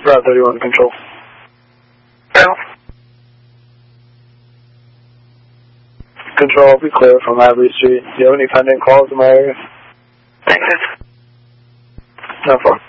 Route 31 control. Control. Control, I'll be clear from Abbey Street. Do you have any pending calls in my area? Thanks. No problem.